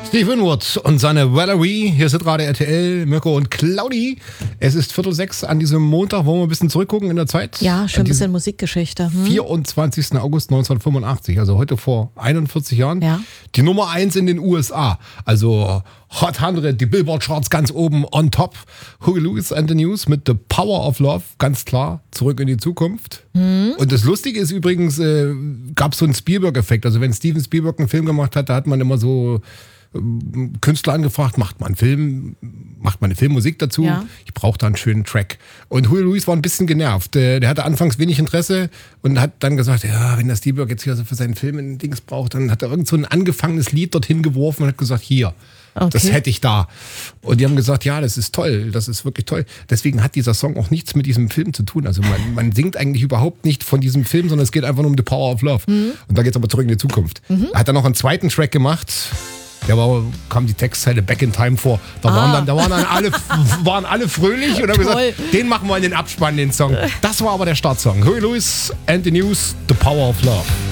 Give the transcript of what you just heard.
Steve Winwood und seine Valerie. Hier sind gerade RTL, Mirko und Claudi. Es ist 5:45 an diesem Montag. Wollen wir ein bisschen zurückgucken in der Zeit? Ja, schon ein bisschen Musikgeschichte. 24. August 1985, also heute vor 41 Jahren. Ja. Die Nummer 1 in den USA. Also Hot 100, die Billboard-Charts ganz oben on top. Huey Lewis and the News mit The Power of Love, ganz klar, zurück in die Zukunft. Und das Lustige ist übrigens, gab es so einen Spielberg-Effekt. Also wenn Steven Spielberg einen Film gemacht hat, da hat man immer so Künstler angefragt, macht man eine Filmmusik dazu? Ja. Ich brauche da einen schönen Track. Und Huey Lewis war ein bisschen genervt. Der hatte anfangs wenig Interesse und hat dann gesagt, ja, wenn der Spielberg jetzt hier so für seinen Film ein Dings braucht, dann hat er irgend so ein angefangenes Lied dorthin geworfen und hat gesagt, hier, das hätte ich da. Und die haben gesagt, ja, das ist toll, das ist wirklich toll. Deswegen hat dieser Song auch nichts mit diesem Film zu tun. Also man singt eigentlich überhaupt nicht von diesem Film, sondern es geht einfach nur um The Power of Love. Und da geht es aber zurück in die Zukunft. Hat er noch einen zweiten Track gemacht. Kam die Textzeile Back in Time vor. Da waren alle fröhlich und haben gesagt, den machen wir in den Abspann, den Song. Das war aber der Startsong. Huey Lewis and the News, The Power of Love.